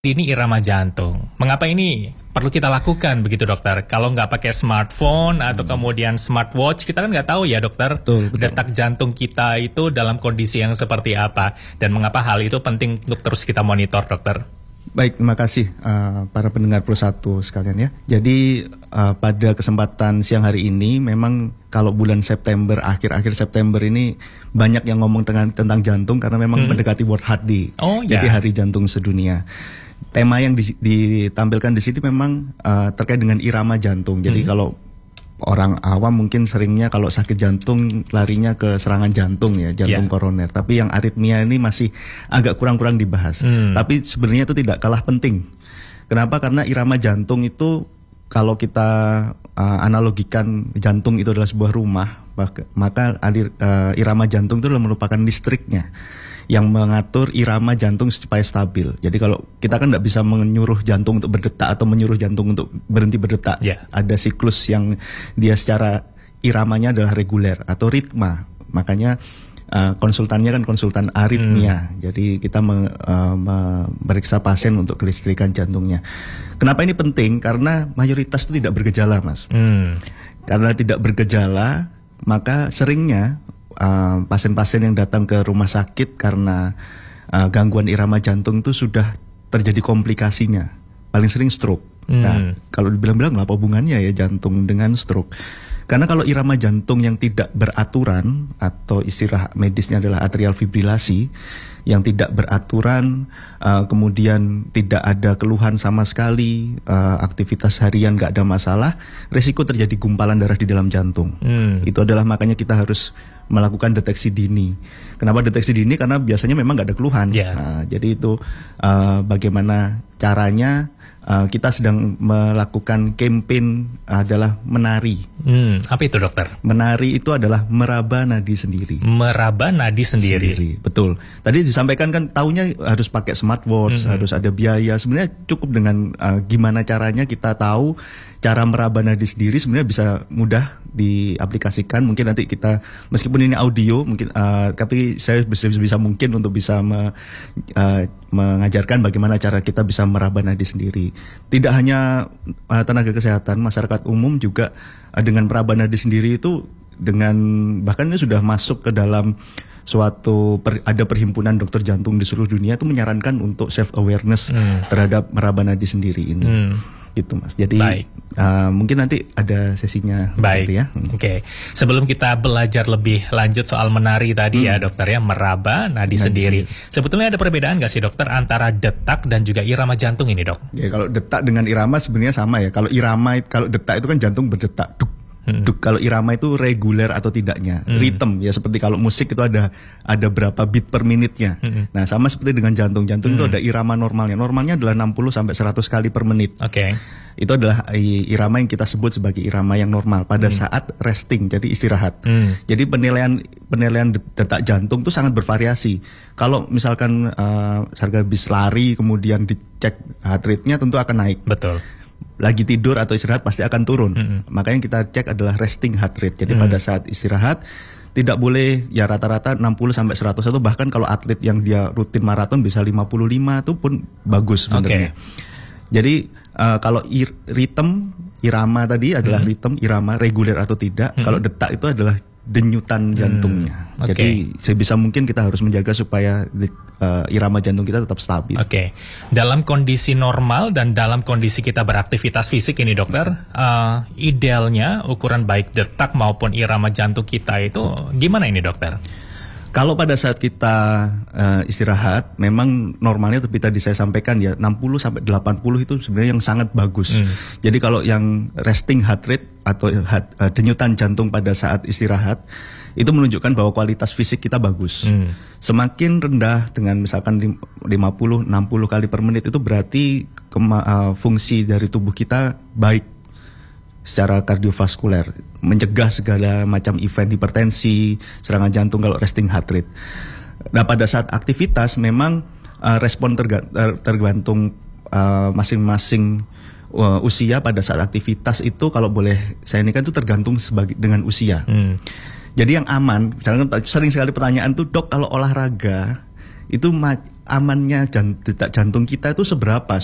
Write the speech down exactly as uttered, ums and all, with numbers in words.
Ini irama jantung. Mengapa ini perlu kita lakukan begitu dokter? Kalau nggak pakai smartphone atau hmm. kemudian smartwatch, kita kan nggak tahu ya dokter, betul, betul. detak jantung kita itu dalam kondisi yang seperti apa. Dan mengapa hal itu penting untuk terus kita monitor dokter? Baik, terima kasih uh, para pendengar Plus satu sekalian ya. Jadi uh, pada kesempatan siang hari ini memang kalau bulan September, akhir-akhir September ini banyak yang ngomong tentang, tentang jantung karena memang hmm. mendekati World Heart Day. Oh, jadi ya. Hari Jantung Sedunia. Tema yang di, ditampilkan di sini memang uh, terkait dengan irama jantung. Jadi hmm. kalau orang awam mungkin seringnya kalau sakit jantung larinya ke serangan jantung ya, jantung yeah. koroner. Tapi yang aritmia ini masih agak kurang-kurang dibahas. Hmm. Tapi sebenarnya itu tidak kalah penting. Kenapa? Karena irama jantung itu kalau kita uh, analogikan jantung itu adalah sebuah rumah, maka, maka alir, uh, irama jantung itu adalah merupakan listriknya yang mengatur irama jantung supaya stabil. Jadi kalau kita kan tidak bisa menyuruh jantung untuk berdetak atau menyuruh jantung untuk berhenti berdetak. Yeah. Ada siklus yang dia secara iramanya adalah reguler atau ritma. Makanya uh, konsultannya kan konsultan aritmia. Hmm. Jadi kita me, uh, memeriksa pasien untuk kelistrikan jantungnya. Kenapa ini penting? Karena mayoritas itu tidak bergejala, Mas. Hmm. Karena tidak bergejala, maka seringnya Uh, pasien-pasien yang datang ke rumah sakit karena uh, gangguan irama jantung itu sudah terjadi komplikasinya. Paling sering stroke. Hmm. Nah, kalau dibilang-bilang apa hubungannya ya jantung dengan stroke? Karena kalau irama jantung yang tidak beraturan atau istilah medisnya adalah atrial fibrilasi yang tidak beraturan, uh, kemudian tidak ada keluhan sama sekali, uh, aktivitas harian nggak ada masalah, risiko terjadi gumpalan darah di dalam jantung. Hmm. Itu adalah makanya kita harus melakukan deteksi dini. Kenapa deteksi dini? Karena biasanya memang nggak ada keluhan. Yeah. Nah, jadi itu uh, bagaimana caranya? Uh, kita sedang melakukan campaign adalah menari. Hmm, apa itu dokter? Menari itu adalah meraba nadi sendiri. Meraba nadi sendiri. sendiri. Betul. Tadi disampaikan kan taunya harus pakai smartwatch, hmm. harus ada biaya. Sebenarnya cukup dengan uh, gimana caranya kita tahu cara meraba nadi sendiri sebenarnya bisa mudah diaplikasikan. Mungkin nanti kita meskipun ini audio mungkin uh, tapi saya bisa, bisa mungkin untuk bisa me, uh, mengajarkan bagaimana cara kita bisa meraba nadi sendiri. Tidak hanya uh, tenaga kesehatan, masyarakat umum juga uh, dengan meraba nadi sendiri itu dengan bahkan ini sudah masuk ke dalam suatu per, ada perhimpunan dokter jantung di seluruh dunia itu menyarankan untuk self awareness hmm. terhadap meraba nadi sendiri ini. Hmm. Gitu Mas. Jadi uh, mungkin nanti ada sesinya. Baik. Gitu ya. Hmm. Oke. Okay. Sebelum kita belajar lebih lanjut soal menari tadi hmm. ya dokter ya, meraba nadi, nadi sendiri. sendiri. Sebetulnya ada perbedaan nggak sih dokter antara detak dan juga irama jantung ini dok? Ya kalau detak dengan irama sebenarnya sama ya. Kalau irama kalau detak itu kan jantung berdetak. Duk. Hmm. Duk, kalau irama itu reguler atau tidaknya, hmm. rhythm ya seperti kalau musik itu ada ada berapa beat per menitnya. Hmm. Nah sama seperti dengan jantung, jantung hmm. itu ada irama normalnya. Normalnya adalah enam puluh sampai seratus kali per menit. Oke. Okay. Itu adalah irama yang kita sebut sebagai irama yang normal pada hmm. saat resting, jadi istirahat. Hmm. Jadi penilaian penilaian detak jantung itu sangat bervariasi. Kalau misalkan uh, sarga habis lari kemudian dicek heart rate-nya tentu akan naik. Betul. Lagi tidur atau istirahat pasti akan turun. Mm-hmm. Makanya kita cek adalah resting heart rate. Jadi mm. pada saat istirahat tidak boleh ya rata-rata enam puluh sampai seratus atau bahkan kalau atlet yang dia rutin maraton bisa lima puluh lima itu pun bagus sebenarnya. Okay. Jadi uh, kalau ir- ritme irama tadi adalah mm-hmm. ritme irama reguler atau tidak. Mm-hmm. Kalau detak itu adalah denyutan jantungnya. Hmm, okay. Jadi sebisa mungkin kita harus menjaga supaya uh, irama jantung kita tetap stabil. Oke. Okay. Dalam kondisi normal dan dalam kondisi kita beraktivitas fisik ini dokter, uh, idealnya ukuran baik detak maupun irama jantung kita itu gimana ini dokter? Kalau pada saat kita uh, istirahat, memang normalnya tapi tadi saya sampaikan ya enam puluh sampai delapan puluh itu sebenarnya yang sangat bagus. Hmm. Jadi kalau yang resting heart rate atau heart, uh, denyutan jantung pada saat istirahat itu menunjukkan bahwa kualitas fisik kita bagus. Hmm. Semakin rendah dengan misalkan lima puluh enam puluh kali per menit itu berarti kema- uh, fungsi dari tubuh kita baik secara kardiovaskuler, mencegah segala macam event hipertensi, serangan jantung kalau resting heart rate. Nah pada saat aktivitas memang uh, respon terga- ter- tergantung uh, masing-masing uh, usia pada saat aktivitas itu kalau boleh saya ini kan itu tergantung sebagai dengan usia. Hmm. Jadi yang aman, misalnya sering sekali pertanyaan tuh dok kalau olahraga itu ma- amannya jan- detak jantung kita itu seberapa